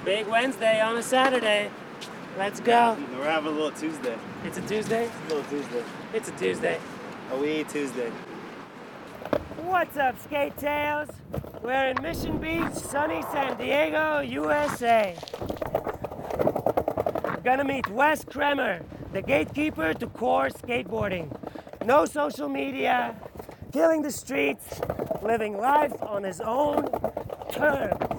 Big Wednesday on a Saturday. Let's go. We're having a little Tuesday. It's a Tuesday? A little Tuesday. It's a Tuesday. A wee Tuesday. What's up, Skate Tails? We're in Mission Beach, sunny San Diego, USA. We're gonna meet Wes Kremer, the gatekeeper to core skateboarding. No social media, killing the streets, living life on his own terms.